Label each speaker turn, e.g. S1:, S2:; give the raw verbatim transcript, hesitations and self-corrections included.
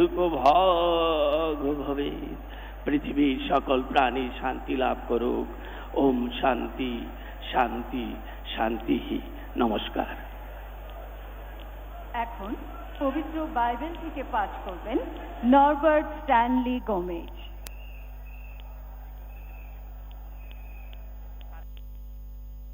S1: ভোগ ভবে, পৃথিবীর সকল প্রাণী শান্তি লাভ করুক। ওম শান্তি শান্তি শান্তি। নমস্কার।
S2: এখন পবিত্র বাইবেল থেকে পাঠ করবেন নরবার্ট স্ট্যানলি গোমেজ।